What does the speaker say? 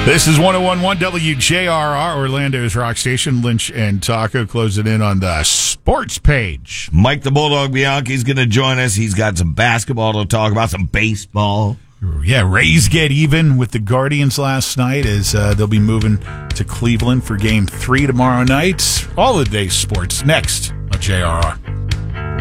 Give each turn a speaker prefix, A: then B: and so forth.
A: This is 101.1 WJRR, Orlando's rock station. Lynch and Taco closing in on the sports page.
B: Mike the Bulldog Bianchi is going to join us. He's got some basketball to talk about, some baseball.
A: Yeah, Rays get even with the Guardians last night as they'll be moving to Cleveland for Game 3 tomorrow night. All the day's sports next on JRR.